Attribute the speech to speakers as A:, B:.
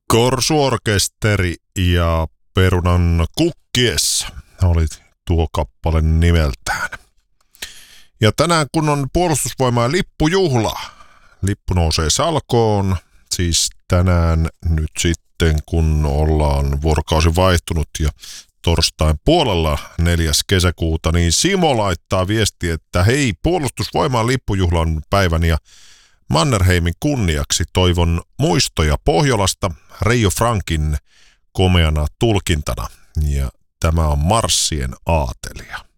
A: Korsuorkesteri ja Perunan kukkiessa oli tuo kappale nimeltään. Ja tänään kun on puolustusvoimain lippujuhla, lippu nousee salkoon, siis tänään nyt sitten kun ollaan vuorokausi vaihtunut ja torstain puolella 4. kesäkuuta, niin Simo laittaa viesti, että hei, puolustusvoimain lippujuhlan päivän ja Mannerheimin kunniaksi toivon muistoja Pohjolasta Reijo Frankin komeana tulkintana. Ja tämä on Marssien aatelija.